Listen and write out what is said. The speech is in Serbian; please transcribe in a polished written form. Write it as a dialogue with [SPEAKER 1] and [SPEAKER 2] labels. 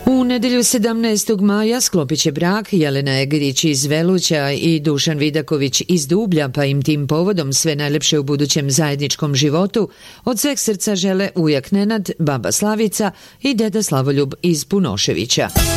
[SPEAKER 1] U nedelju 17. maja sklopit će brak Jelena Egerić iz Veluća i Dušan Vidaković iz Dublja, pa im tim povodom sve najlepše u budućem zajedničkom životu od sveg srca žele ujak Nenad, baba Slavica i deda Slavoljub iz Punoševića.